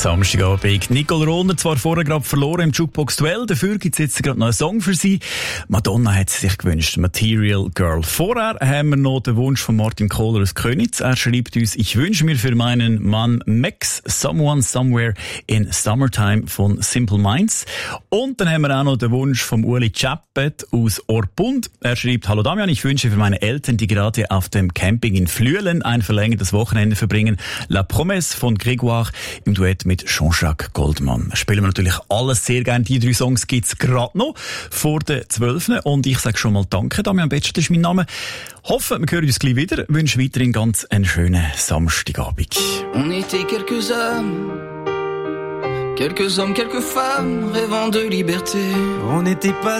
Samstagabend. Nicole Rohner zwar vorher gerade verloren im Jukebox-Duell, dafür gibt es jetzt gerade noch einen Song für sie. Madonna hat sich gewünscht, Material Girl. Vorher haben wir noch den Wunsch von Martin Kohler aus Köniz. Er schreibt uns, ich wünsche mir für meinen Mann Max Someone Somewhere in Summertime von Simple Minds. Und dann haben wir auch noch den Wunsch von Uli Chappet aus Orpund. Er schreibt, hallo Damian, ich wünsche für meine Eltern, die gerade auf dem Camping in Flüelen ein verlängertes Wochenende verbringen, La Promesse von Grégoire im Duett mit Jean-Jacques Goldman. Spielen wir natürlich alles sehr gerne. Die 3 Songs gibt's gerade noch vor den 12. Und ich sage schon mal Danke, Damian Betsch, das ist mein Name. Hoffe, wir hören uns gleich wieder. Wünsche weiterhin ganz einen schönen Samstagabend. On était quelques hommes, quelques femmes rêvant de liberté. On n'était pas